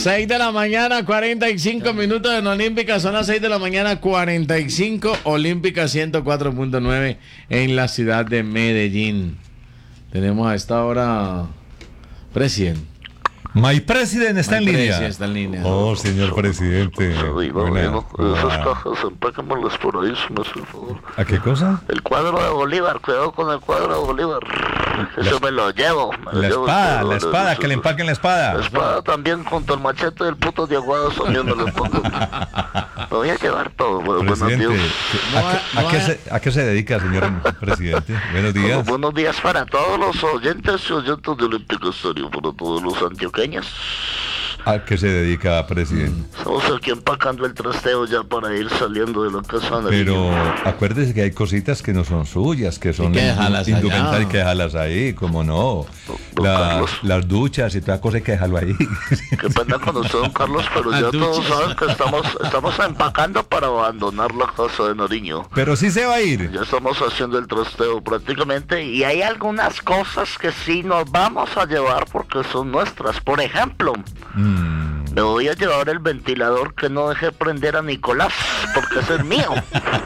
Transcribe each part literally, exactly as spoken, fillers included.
seis de la mañana, cuarenta y cinco minutos en Olímpica. Son las seis de la mañana, cuarenta y cinco. Olímpica ciento cuatro punto nueve en la ciudad de Medellín. Tenemos a esta hora presidente. My President está My en línea. President está en línea. Oh, señor presidente. Ay, no, Buena- no, esas cajas, empáquenmelas por ahí, si me hace el favor. ¿A qué cosa? El cuadro de Bolívar, cuidado con el cuadro de Bolívar. Eso me lo llevo. Me lo La llevo, espada, todo, la espada, eso, que le eso. empaquen la La espada. espada también, junto al machete del puto de Aguados, también me lo pongo. Me voy a llevar todo, bueno, buenos Presidente, días. ¿a qué, a qué se, ¿a qué se dedica, señor presidente? Buenos días. Buenos días para todos los oyentes y oyentes de Olímpico Estéreo, para todos los antioqueños. ¿A qué se dedica, presidente? Estamos aquí empacando el trasteo ya para ir saliendo de la casa de Pero Nariño. acuérdese que hay cositas que no son suyas, que son Hay que dejarlas allá. indumentarias, que dejarlas ahí, como no. Don La- Carlos. las duchas y toda cosa hay que dejarlo ahí. Qué pena con usted, don Carlos, pero Las ya todos duchas. saben que estamos, estamos empacando para abandonar la casa de Nariño. Pero sí se va a ir. Ya estamos haciendo el trasteo prácticamente y hay algunas cosas que sí nos vamos a llevar porque son nuestras. Por ejemplo, Mm, me voy a llevar el ventilador que no dejé prender a Nicolás porque ese es mío.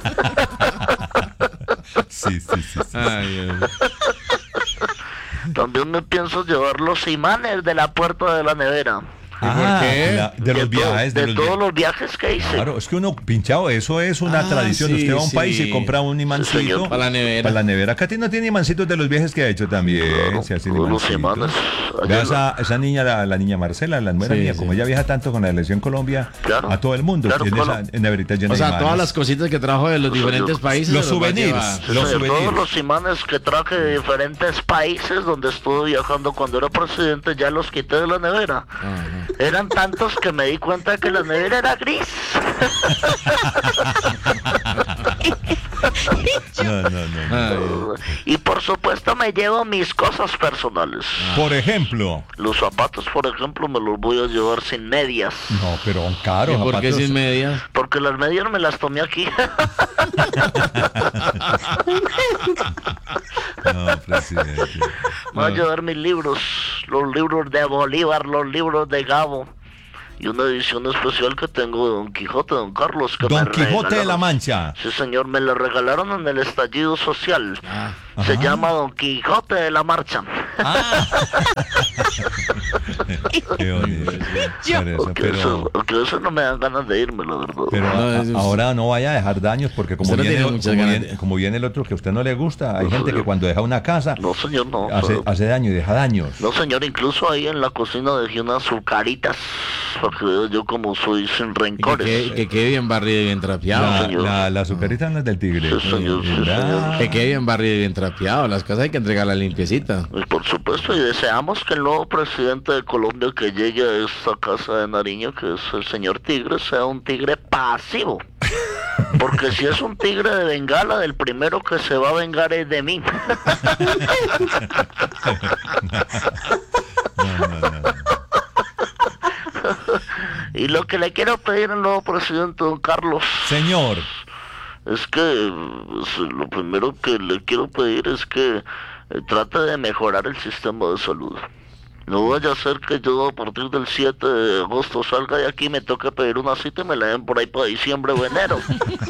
sí, sí, sí. sí. Ay, ay. También me pienso llevar los imanes de la puerta de la nevera. Ah, qué? la- de los to- viajes. de De los todos viajes. los viajes que hice. Claro, es que uno, pinchado, eso es una Ah, tradición. sí, Usted va a un sí. país y compra un señor. imancito. Para la nevera. Para la nevera. Katy no tiene imancitos de los viajes que ha hecho también. Claro, se hace todos los imancitos. imanes. Vea Ayer- esa, esa niña, la, la niña Marcela, la nuera Sí, mía, sí. como ella viaja tanto con la selección Colombia, Claro. a todo el mundo. Claro, tiene claro. esa neverita llena O sea, de imanes. todas las cositas que trajo de los Los- diferentes los- países. los se va a souvenirs. llevar. Sí, Los señor, souvenirs. todos los imanes que traje de diferentes países donde estuve viajando cuando era presidente ya los quité de la nevera. Ajá. Eran tantos que me di cuenta que la nevera era gris. No, no, no. no. Ay, Y por supuesto me llevo mis cosas personales. Por ejemplo. Los zapatos, por ejemplo, me los voy a llevar sin medias. No, pero caro. ¿y por qué zapatos. sin medias? Porque las medias me las tomé aquí. No, presidente. Me voy a llevar mis libros, los libros de Bolívar, los libros de Gabo. Y una edición especial que tengo de Don Quijote, Don Carlos. Que Don me Quijote de la regalaron. Mancha. Sí, señor, me lo regalaron en el estallido social. Ah, Se Ajá. llama Don Quijote de la Marcha. Ah. Qué bonito. Por eso, Aunque, eso, pero, aunque eso no me dan ganas de irme, la verdad. pero No, a- eso es- ahora no vaya a dejar daños porque como Usted no viene, tiene muchas como, ganas viene, de- como viene el otro que a usted no le gusta, hay No, gente que señor. cuando deja una casa No, señor, no. hace, pero- hace daño y deja daños. No, señor, incluso ahí en la cocina dejé unas azucaritas. Porque veo yo como soy sin y que, rencores. quede, que quede bien barrido y bien trapeado. La, señor. la, la azucarita no es del tigre. Sí, señor, sí, ¿verdad? Que quede bien barrido y bien trapeado. Las cosas hay que entregarlas limpiecita. Y por supuesto, y deseamos que el nuevo presidente de Colombia que llegue a esta casa de Nariño, que es el señor Tigre, sea un tigre pasivo. Porque si es un tigre de Bengala, del primero que se va a vengar es de mí. No, no, no, no. Y lo que le quiero pedir al nuevo presidente, don Carlos, Señor, es que pues, lo primero que le quiero pedir es que eh, trate de mejorar el sistema de salud. No vaya a ser que yo a partir del siete de agosto salga de aquí y me toque pedir una cita y me la den por ahí para diciembre o enero.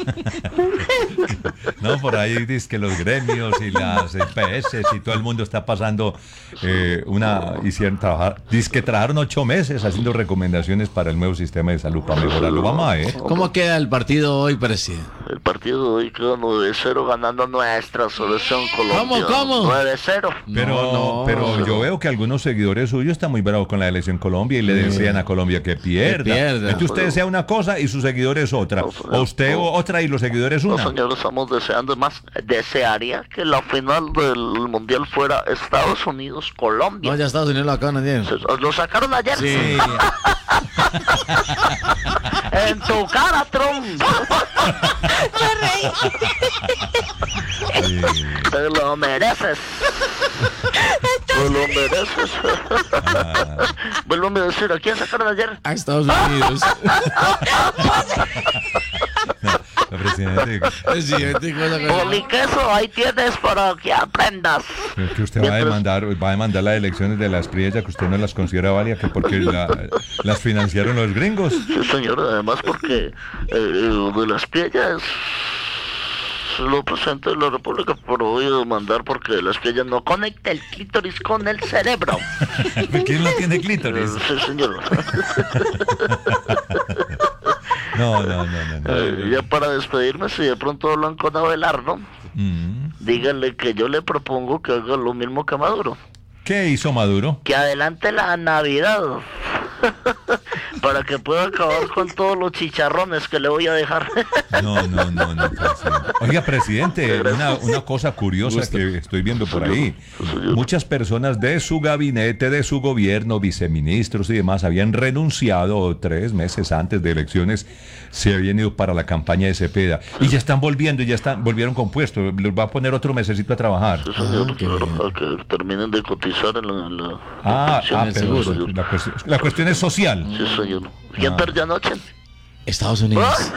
no, por ahí dice que los gremios y las P S y todo el mundo está pasando eh, una, hicieron trabajar, dice que trabajaron ocho meses haciendo recomendaciones para el nuevo sistema de salud para mejorarlo. Vamos a ver. ¿Cómo queda el partido hoy, presidente? El partido de hoy quedó nueve cero ganando nuestra selección Colombia. ¿Cómo, cómo? nueve cero. Pero, No, no. pero yo veo que algunos seguidores suyos están muy bravos con la elección Colombia y le desean a Colombia que pierda. Que pierda. Entonces usted desea una cosa y sus seguidores otra. No, señor, O usted no. otra y los seguidores No, una. señor, estamos deseando más. Desearía que la final del Mundial fuera Estados Unidos-Colombia. No, ya Estados Unidos lo acaban ayer. Se- ¿Lo sacaron ayer? Sí. En tu cara, Trump. Sí. Te lo mereces. Te lo mereces. Vuelvo a decir, ¿a quién sacaron ayer? A Estados Unidos. No, presidente. Presidente, cosa que- Poliqueso, ahí tienes para que aprendas. Es que usted va a Mientras- demandar, va a demandar las elecciones de las Priella, que usted no las considera válidas, que porque la- las financiaron los gringos. Sí, señor, además porque eh, eh, de las piellas lo presidente de la República, pero voy a demandar porque las piellas no conecta el clítoris con el cerebro. ¿Quién no tiene Eh, clítoris? Sí, señor. No, no, no, no. no. Eh, ya para despedirme, si de pronto hablan con Abelardo, Mm. díganle que yo le propongo que haga lo mismo que Maduro. ¿Qué hizo Maduro? Que adelante la Navidad. Para que pueda acabar con todos los chicharrones que le voy a dejar. No, no, no, no. presidente. Oiga, presidente, una, una cosa curiosa que estoy viendo por ahí. Muchas personas de su gabinete, de su gobierno, viceministros y demás, habían renunciado tres meses antes de elecciones, se habían ido para la campaña de Cepeda. Y ya están volviendo, ya están, volvieron compuestos. Les va a poner otro mesecito a trabajar. Sí, señor, Ah, qué claro, bien. para que terminen de cotizar en la, en la Ah, pensión. ah, el pero seguro. la cuestión, la cuestión es social. Sí, señor. ¿Quién Ah. perdió anoche? Estados Unidos.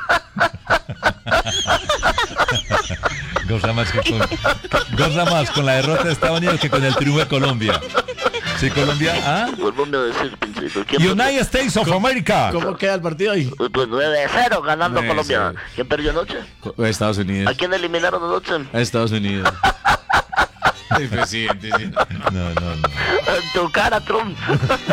Goza más, que con, goza más con la derrota de Estados Unidos que con el triunfo de Colombia. Sí, Colombia. ¿Ah? Vuélvame a decir, Pinchito. ¿Quién perdió? United States of America. ¿Cómo queda el partido hoy? Uy, pues nueve cero ganando nueve Colombia. cero. ¿Quién perdió anoche? Co- Estados ¿A Unidos. quién eliminaron anoche? A Estados Unidos. El presidente, sí. No, no, no. En tu cara, Trump.